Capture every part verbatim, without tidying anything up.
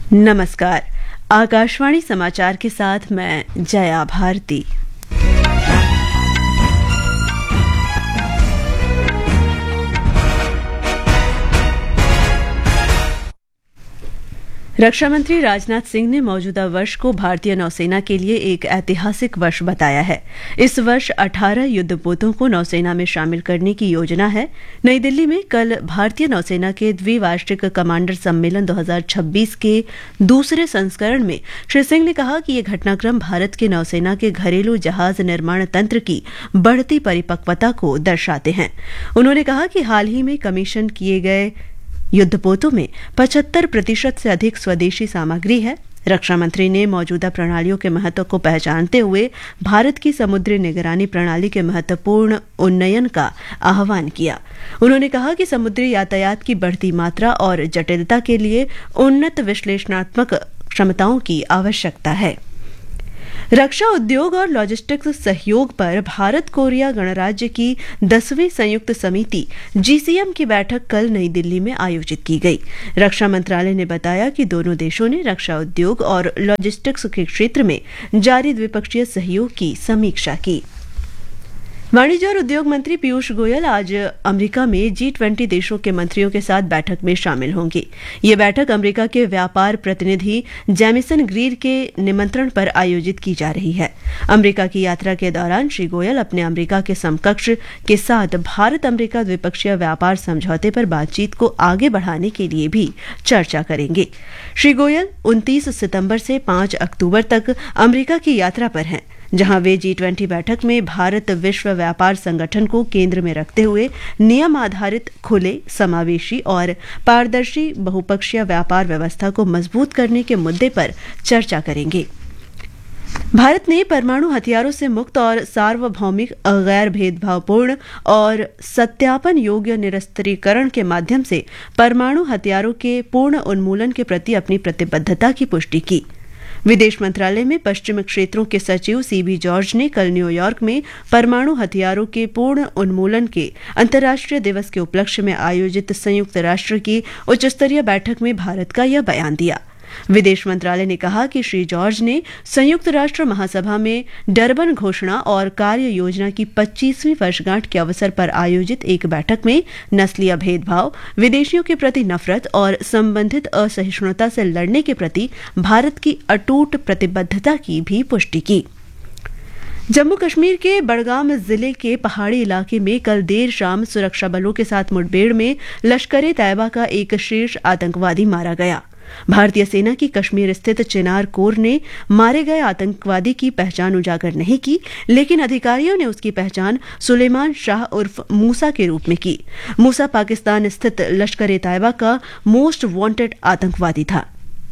नमस्कार। आकाशवाणी समाचार के साथ मैं जया भारती। रक्षा मंत्री राजनाथ सिंह ने मौजूदा वर्ष को भारतीय नौसेना के लिए एक ऐतिहासिक वर्ष बताया है। इस वर्ष अठारह युद्धपोतों को नौसेना में शामिल करने की योजना है। नई दिल्ली में कल भारतीय नौसेना के द्विवार्षिक कमांडर सम्मेलन दो हज़ार छब्बीस के दूसरे संस्करण में श्री सिंह ने कहा कि ये घटनाक्रम भारत के नौसेना के घरेलू जहाज निर्माण तंत्र की बढ़ती परिपक्वता को दर्शाते हैं। उन्होंने कहा कि हाल ही में कमीशन किए गए युद्धपोतों में पचहत्तर प्रतिशत से अधिक स्वदेशी सामग्री है। रक्षा मंत्री ने मौजूदा प्रणालियों के महत्व को पहचानते हुए भारत की समुद्री निगरानी प्रणाली के महत्वपूर्ण उन्नयन का आह्वान किया। उन्होंने कहा कि समुद्री यातायात की बढ़ती मात्रा और जटिलता के लिए उन्नत विश्लेषणात्मक क्षमताओं की आवश्यकता है। रक्षा उद्योग और लॉजिस्टिक्स सहयोग पर भारत कोरिया गणराज्य की दसवीं संयुक्त समिति जीसीएम की बैठक कल नई दिल्ली में आयोजित की गई। रक्षा मंत्रालय ने बताया कि दोनों देशों ने रक्षा उद्योग और लॉजिस्टिक्स के क्षेत्र में जारी द्विपक्षीय सहयोग की समीक्षा की। वाणिज्य और उद्योग मंत्री पीयूष गोयल आज अमेरिका में जी ट्वेंटी देशों के मंत्रियों के साथ बैठक में शामिल होंगे। ये बैठक अमेरिका के व्यापार प्रतिनिधि जेमिसन ग्रीर के निमंत्रण पर आयोजित की जा रही है। अमेरिका की यात्रा के दौरान श्री गोयल अपने अमेरिका के समकक्ष के साथ भारत अमेरिका द्विपक्षीय व्यापार समझौते पर बातचीत को आगे बढ़ाने के लिए भी चर्चा करेंगे। श्री गोयल उनतीस सितंबर से पांच अक्टूबर तक अमेरिका की यात्रा पर हैं, जहां वे जी ट्वेंटी बैठक में भारत विश्व व्यापार संगठन को केंद्र में रखते हुए नियम आधारित, खुले, समावेशी और पारदर्शी बहुपक्षीय व्यापार व्यवस्था को मजबूत करने के मुद्दे पर चर्चा करेंगे। भारत ने परमाणु हथियारों से मुक्त और सार्वभौमिक, गैर भेदभावपूर्ण और सत्यापन योग्य निरस्त्रीकरण के माध्यम से परमाणु हथियारों के पूर्ण उन्मूलन के प्रति अपनी प्रतिबद्धता की पुष्टि की। विदेश मंत्रालय में पश्चिम क्षेत्रों के सचिव सीबी जॉर्ज ने कल न्यूयॉर्क में परमाणु हथियारों के पूर्ण उन्मूलन के अंतर्राष्ट्रीय दिवस के उपलक्ष्य में आयोजित संयुक्त राष्ट्र की उच्चस्तरीय बैठक में भारत का यह बयान दिया। विदेश मंत्रालय ने कहा कि श्री जॉर्ज ने संयुक्त राष्ट्र महासभा में डरबन घोषणा और कार्य योजना की पच्चीसवीं वर्षगांठ के अवसर पर आयोजित एक बैठक में नस्लीय भेदभाव, विदेशियों के प्रति नफरत और संबंधित असहिष्णुता से लड़ने के प्रति भारत की अटूट प्रतिबद्धता की भी पुष्टि की। जम्मू कश्मीर के बड़गाम जिले के पहाड़ी इलाके में कल देर शाम सुरक्षा बलों के साथ मुठभेड़ में लश्कर-ए तैयबा का एक शीर्ष आतंकवादी मारा गया। भारतीय सेना की कश्मीर स्थित चिनार कोर ने मारे गए आतंकवादी की पहचान उजागर नहीं की, लेकिन अधिकारियों ने उसकी पहचान सुलेमान शाह उर्फ मूसा के रूप में की। मूसा पाकिस्तान स्थित लश्कर-ए तैयबा का मोस्ट वांटेड आतंकवादी था।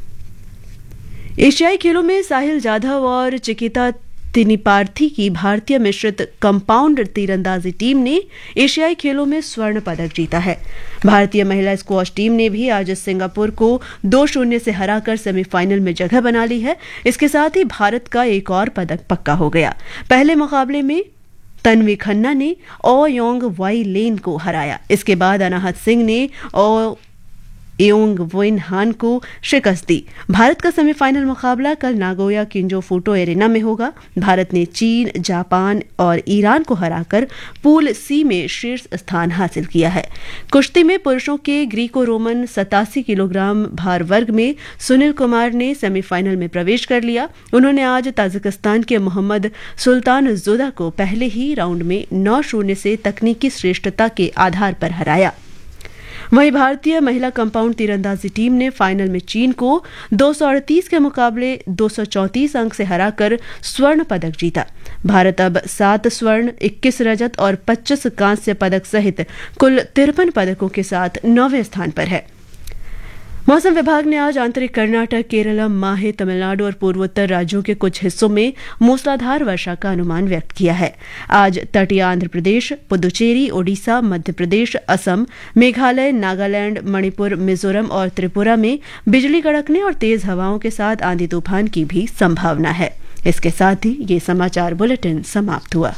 एशियाई खेलों में साहिल जाधव और चिकिता तिनिपार्थी की भारतीय मिश्रित कंपाउंड तीरंदाजी टीम ने एशियाई खेलों में स्वर्ण पदक जीता है। भारतीय महिला स्क्वॉश टीम ने भी आज सिंगापुर को दो शून्य से हराकर सेमीफाइनल में जगह बना ली है। इसके साथ ही भारत का एक और पदक पक्का हो गया। पहले मुकाबले में तन्वी खन्ना ने ओ योंग वाई लेन को हराया। इसके बाद अनाहत सिंह ने ओ एओंग वोइन हान को शिकस्त दी। भारत का सेमीफाइनल मुकाबला कल नागोया किंजो फूटो एरेना में होगा। भारत ने चीन, जापान और ईरान को हराकर पूल सी में शीर्ष स्थान हासिल किया है। कुश्ती में पुरुषों के ग्रीको रोमन सतासी किलोग्राम भार वर्ग में सुनील कुमार ने सेमीफाइनल में प्रवेश कर लिया। उन्होंने आज ताजिकिस्तान के मोहम्मद सुल्तान जुदा को पहले ही राउंड में नौ शून्य से तकनीकी श्रेष्ठता के आधार पर हराया। वहीं भारतीय महिला कंपाउंड तीरंदाजी टीम ने फाइनल में चीन को दो सौ अड़तीस के मुकाबले दो सौ चौंतीस अंक से हराकर स्वर्ण पदक जीता। भारत अब सात स्वर्ण, इक्कीस रजत और पच्चीस कांस्य पदक सहित कुल तिरपन पदकों के साथ नौवें स्थान पर है। मौसम विभाग ने आज आंतरिक कर्नाटक, केरल, माहे, तमिलनाडु और पूर्वोत्तर राज्यों के कुछ हिस्सों में मूसलाधार वर्षा का अनुमान व्यक्त किया है। आज तटीय आंध्र प्रदेश, पुदुचेरी, ओडिशा, मध्य प्रदेश, असम, मेघालय, नागालैंड, मणिपुर, मिजोरम और त्रिपुरा में बिजली कड़कने और तेज हवाओं के साथ आंधी तूफान की भी संभावना है। इसके साथ ही ये समाचार बुलेटिन समाप्त हुआ।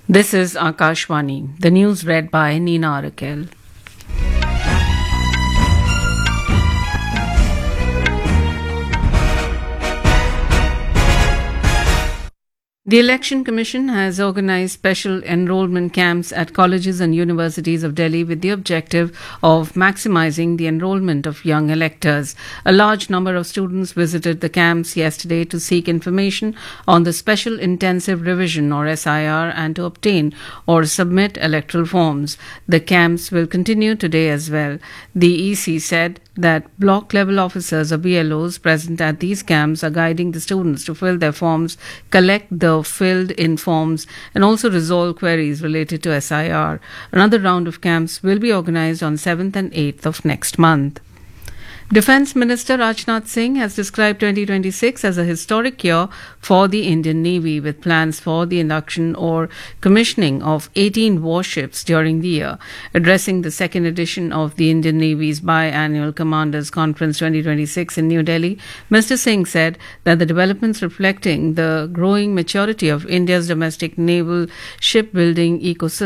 This is Akashvani. The news read by Neena Arakel. The Election Commission has organized special enrollment camps at colleges and universities of Delhi with the objective of maximizing the enrollment of young electors. A large number of students visited the camps yesterday to seek information on the Special Intensive Revision or S I R and to obtain or submit electoral forms. The camps will continue today as well. The E C said that block level officers or B L Os present at these camps are guiding the students to fill their forms, collect the filled in forms, and also resolve queries related to S I R. Another round of camps will be organized on seventh and eighth of next month. Defence Minister Rajnath Singh has described twenty twenty-six as a historic year for the Indian Navy, with plans for the induction or commissioning of eighteen warships during the year. Addressing the second edition of the Indian Navy's biannual Commanders Conference twenty twenty-six in New Delhi, Mister Singh said that the developments reflecting the growing maturity of India's domestic naval shipbuilding ecosystem